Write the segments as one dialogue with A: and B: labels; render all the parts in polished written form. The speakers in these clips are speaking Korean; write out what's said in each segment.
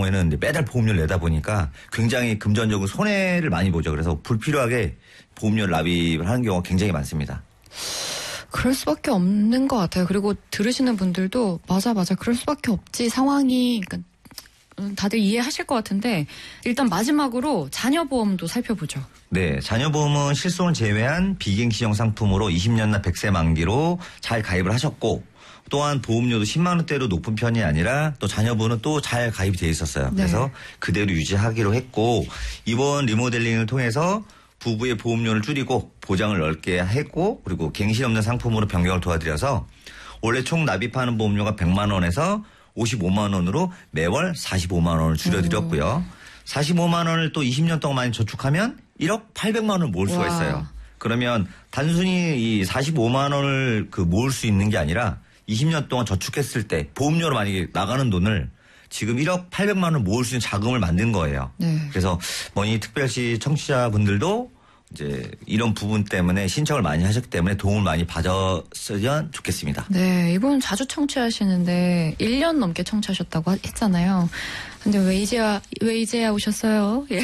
A: 경우에는 이제 매달 보험료를 내다 보니까 굉장히 금전적으로 손해를 많이 보죠. 그래서 불필요하게 보험료를 납입을 하는 경우가 굉장히 많습니다.
B: 그럴 수밖에 없는 것 같아요. 그리고 들으시는 분들도 맞아 그럴 수밖에 없지 상황이 그러니까 다들 이해하실 것 같은데 일단 마지막으로 자녀보험도 살펴보죠.
A: 네, 자녀보험은 실손을 제외한 비갱신형 상품으로 20년나 100세 만기로 잘 가입을 하셨고 또한 보험료도 10만 원대로 높은 편이 아니라 또 자녀분은 또 잘 가입이 돼 있었어요.
B: 네.
A: 그래서 그대로 유지하기로 했고 이번 리모델링을 통해서 부부의 보험료를 줄이고 보장을 넓게 했고 그리고 갱신 없는 상품으로 변경을 도와드려서 원래 총 납입하는 보험료가 100만 원에서 55만 원으로 매월 45만 원을 줄여드렸고요. 45만 원을 또 20년 동안 많이 저축하면 1억 800만 원을 모을 수가 있어요. 그러면 단순히 이 45만 원을 모을 수 있는 게 아니라 20년 동안 저축했을 때 보험료로 만약에 나가는 돈을 지금 1억 800만 원을 모을 수 있는 자금을 만든 거예요.
B: 네.
A: 그래서 머니 특별시 청취자분들도 이제 이런 부분 때문에 신청을 많이 하셨기 때문에 도움을 많이 받았으면 좋겠습니다.
B: 네, 이분 자주 청취하시는데 1년 넘게 청취하셨다고 했잖아요. 근데 왜 이제야 오셨어요? 예.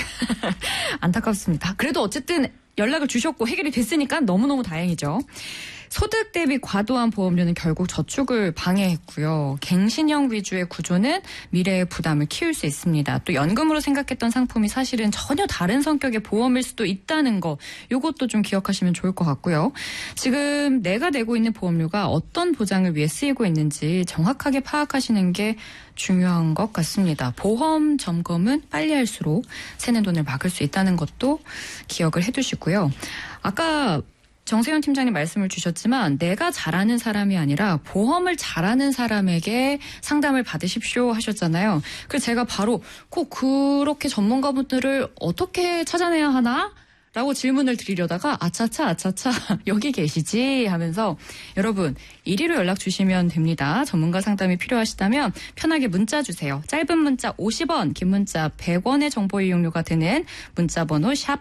B: 안타깝습니다. 그래도 어쨌든 연락을 주셨고 해결이 됐으니까 너무너무 다행이죠. 소득 대비 과도한 보험료는 결국 저축을 방해했고요. 갱신형 위주의 구조는 미래의 부담을 키울 수 있습니다. 또 연금으로 생각했던 상품이 사실은 전혀 다른 성격의 보험일 수도 있다는 거, 이것도 좀 기억하시면 좋을 것 같고요. 지금 내가 내고 있는 보험료가 어떤 보장을 위해 쓰이고 있는지 정확하게 파악하시는 게 중요한 것 같습니다. 보험 점검은 빨리 할수록 새는 돈을 막을 수 있다는 것도 기억을 해두시고요. 아까 정세현 팀장님 말씀을 주셨지만 내가 잘하는 사람이 아니라 보험을 잘하는 사람에게 상담을 받으십시오 하셨잖아요. 그래서 제가 바로 꼭 그렇게 전문가분들을 어떻게 찾아내야 하나? 라고 질문을 드리려다가 아차차 여기 계시지 하면서 여러분 이리로 연락 주시면 됩니다. 전문가 상담이 필요하시다면 편하게 문자 주세요. 짧은 문자 50원, 긴 문자 100원의 정보 이용료가 되는 문자 번호 샵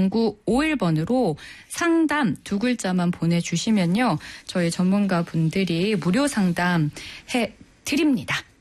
B: 0951번으로 상담 두 글자만 보내주시면요. 저희 전문가분들이 무료 상담 해드립니다.